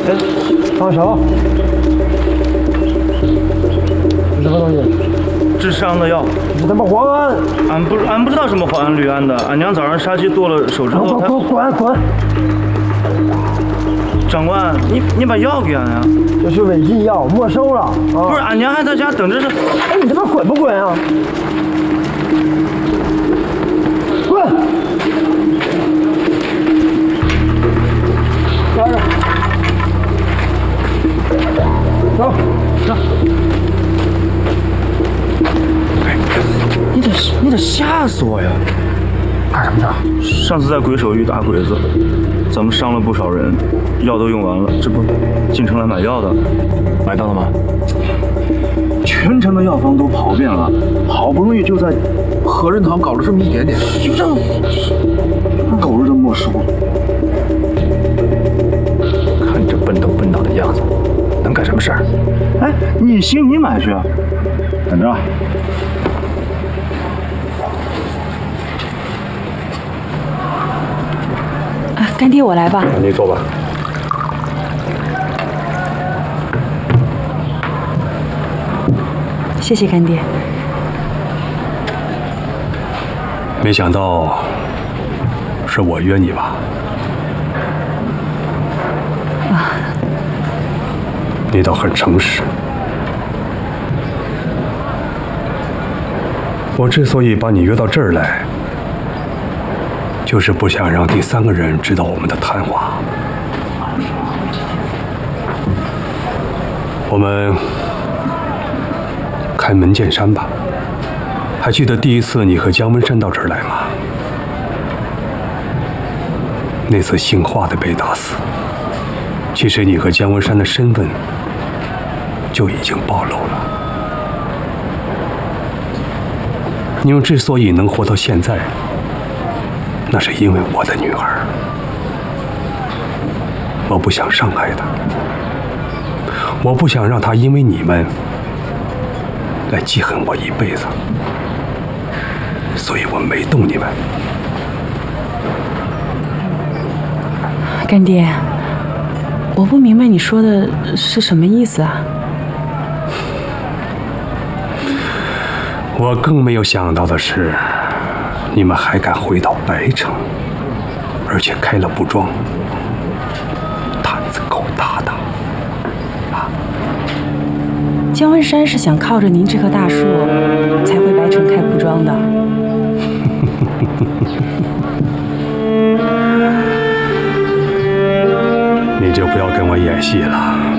哎，放手！这是什么东西？ 治伤的药。 你他妈黄安！ 俺不知道什么黄安绿胺的。俺娘早上杀鸡剁了手之后， 滚！ 长官，你把药给俺呀！ 这是违禁药，没收了啊！ 不是，俺娘还在家等着是。 哎，你他妈滚不滚啊？滚！待着。走。 哎，你得吓死我呀！ 干什么去？ 上次在鬼手遇打鬼子，咱们伤了不少人，药都用完了，这不进城来买药的，买到了吗？全城的药房都跑遍了，好不容易就在和仁堂搞了这么一点点，就这样狗日的没收。看你这笨头笨脑的样子，能干什么事儿？哎，你行你买去，等着。 干爹，我来吧。 你坐吧。 谢谢干爹。 没想到是我约你吧？ 啊， 你倒很诚实。我之所以把你约到这儿来，就是不想让第三个人知道我们的谈话。我们开门见山吧。还记得第一次你和姜文山到这儿来吗？那次姓华的被打死，其实你和姜文山的身份就已经暴露了。你们之所以能活到现在，那是因为我的女儿。我不想伤害她，我不想让她因为你们来记恨我一辈子，所以我没动你们。 干爹，我不明白你说的是什么意思啊？ 我更没有想到的是，你们还敢回到白城，而且开了布庄，胆子够大的啊！ 姜文山是想靠着您这棵大树才回白城开布庄的。 你就不要跟我演戏了。